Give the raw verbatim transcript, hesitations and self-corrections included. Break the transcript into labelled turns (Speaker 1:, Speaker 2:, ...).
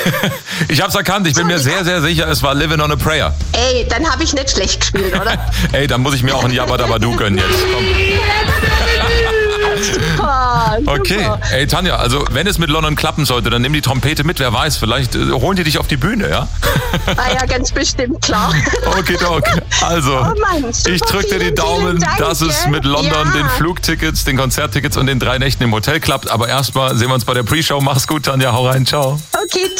Speaker 1: Ich hab's erkannt, ich bin mir sehr, sehr sicher, es war Living on a Prayer.
Speaker 2: Ey, dann habe ich nicht schlecht gespielt, oder?
Speaker 1: Ey, dann muss ich mir auch ein Jabba Dabba Du gönnen jetzt. Komm.
Speaker 2: Super, super.
Speaker 1: Okay, ey Tanja, also wenn es mit London klappen sollte, dann nimm die Trompete mit, wer weiß, vielleicht äh, holen die dich auf die Bühne, ja?
Speaker 2: Ah ja, ganz bestimmt, klar.
Speaker 1: Okay, Doc. Also,
Speaker 2: Oh Mann, super,
Speaker 1: ich drücke dir die
Speaker 2: vielen,
Speaker 1: Daumen,
Speaker 2: vielen Dank,
Speaker 1: dass es
Speaker 2: gell?
Speaker 1: mit London,
Speaker 2: Ja.
Speaker 1: den Flugtickets, den Konzerttickets und den drei Nächten im Hotel klappt. Aber erstmal sehen wir uns bei der Pre-Show. Mach's gut, Tanja, hau rein, ciao.
Speaker 2: Okay,